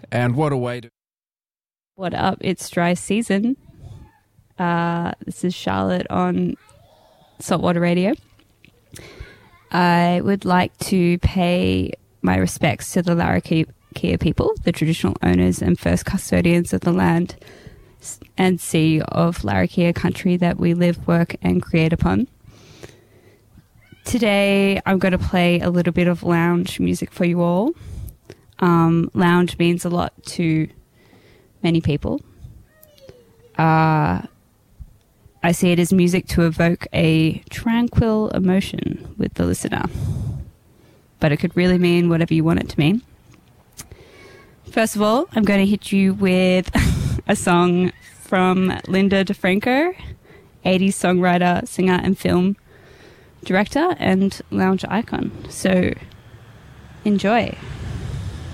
And what a way to... What up? It's dry season. This is Charlotte on Saltwater Radio. I would like to pay my respects to the Larrakia people, the traditional owners and first custodians of the land and sea of Larrakia country that we live, work and create upon. Today I'm going to play a little bit of lounge music for you all. Lounge means a lot to many people. I see it as music to evoke a tranquil emotion with the listener, but it could really mean whatever you want it to mean. First of all, I'm going to hit you with a song from Linda DeFranco, 80s songwriter, singer and film director and lounge icon. So enjoy.